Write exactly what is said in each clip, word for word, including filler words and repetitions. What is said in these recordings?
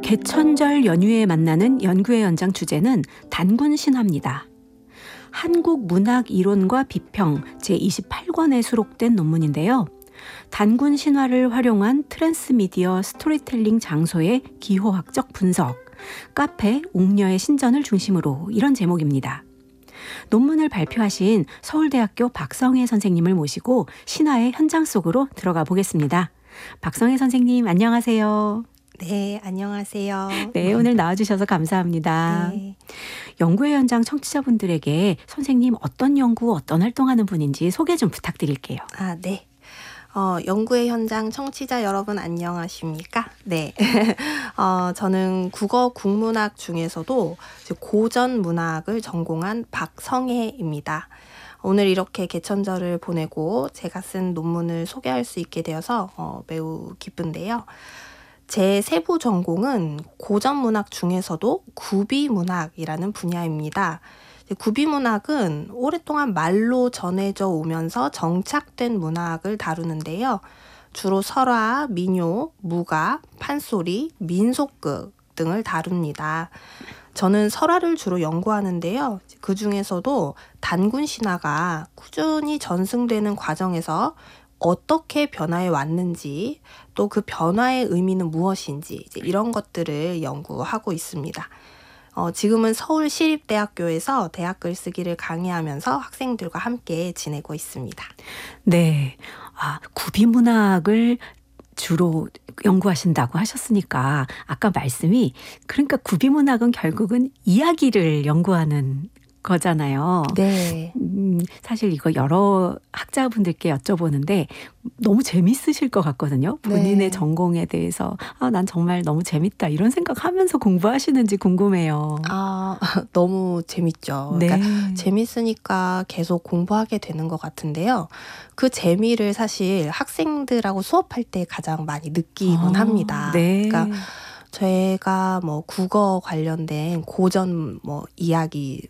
개천절 연휴에 만나는 연구의 연장 주제는 단군 신화입니다. 한국 문학 이론과 비평 제이십팔 권에 수록된 논문인데요. 단군 신화를 활용한 트랜스미디어 스토리텔링 장소의 기호학적 분석, 카페 옥녀의 신전을 중심으로 이런 제목입니다. 논문을 발표하신 서울대학교 박성혜 선생님을 모시고 신화의 현장 속으로 들어가 보겠습니다. 박성혜 선생님 안녕하세요. 네, 안녕하세요. 네, 오늘 나와주셔서 감사합니다. 네. 연구의 현장 청취자분들에게 선생님 어떤 연구, 어떤 활동하는 분인지 소개 좀 부탁드릴게요. 아, 네. 어, 연구의 현장 청취자 여러분 안녕하십니까? 네. 어, 저는 국어 국문학 중에서도 고전 문학을 전공한 박성혜입니다. 오늘 이렇게 개천절을 보내고 제가 쓴 논문을 소개할 수 있게 되어서 어, 매우 기쁜데요. 제 세부 전공은 고전 문학 중에서도 구비문학이라는 분야입니다. 구비문학은 오랫동안 말로 전해져 오면서 정착된 문학을 다루는데요. 주로 설화, 민요, 무가, 판소리, 민속극 등을 다룹니다. 저는 설화를 주로 연구하는데요. 그 중에서도 단군 신화가 꾸준히 전승되는 과정에서 어떻게 변화해 왔는지, 또 그 변화의 의미는 무엇인지 이제 이런 것들을 연구하고 있습니다. 어, 지금은 서울시립대학교에서 대학 글쓰기를 강의하면서 학생들과 함께 지내고 있습니다. 네, 아, 구비문학을 주로 연구하신다고 하셨으니까 아까 말씀이 그러니까 구비문학은 결국은 이야기를 연구하는 거잖아요. 네. 음, 사실 이거 여러 학자분들께 여쭤보는데 너무 재밌으실 것 같거든요. 본인의 네. 전공에 대해서 아, 난 정말 너무 재밌다 이런 생각하면서 공부하시는지 궁금해요. 아, 너무 재밌죠. 네. 그러니까 재밌으니까 계속 공부하게 되는 것 같은데요. 그 재미를 사실 학생들하고 수업할 때 가장 많이 느끼곤 아, 합니다. 네. 그러니까 제가 뭐 국어 관련된 고전 뭐 이야기,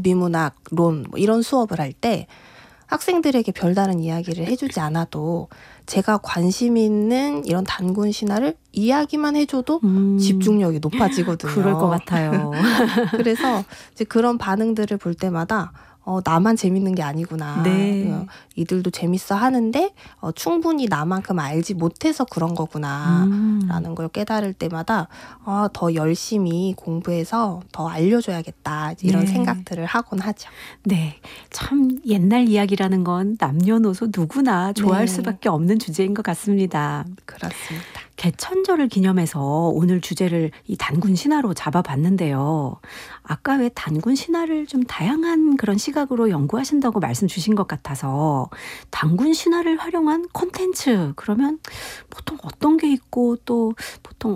구비문학론 뭐 이런 수업을 할 때 학생들에게 별다른 이야기를 해주지 않아도 제가 관심 있는 이런 단군 신화를 이야기만 해줘도 음, 집중력이 높아지거든요. 그럴 것 같아요. 그래서 이제 그런 반응들을 볼 때마다 어, 나만 재밌는 게 아니구나. 네. 어, 이들도 재밌어 하는데 어, 충분히 나만큼 알지 못해서 그런 거구나. 음. 라는 걸 깨달을 때마다 어, 더 열심히 공부해서 더 알려줘야겠다. 이런 네. 생각들을 하곤 하죠. 네, 참 옛날 이야기라는 건 남녀노소 누구나 좋아할 네. 수밖에 없는 주제인 것 같습니다. 그렇습니다. 개천절을 기념해서 오늘 주제를 이 단군 신화로 잡아봤는데요. 아까 왜 단군 신화를 좀 다양한 그런 시각으로 연구하신다고 말씀 주신 것 같아서 단군 신화를 활용한 콘텐츠 그러면 보통 어떤 게 있고 또 보통